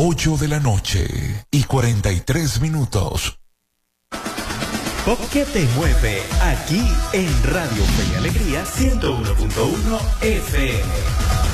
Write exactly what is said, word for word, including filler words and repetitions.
ocho de la noche y cuarenta y tres minutos. ¿Por qué te mueve? Aquí en Radio Fe y Alegría ciento uno punto uno F M.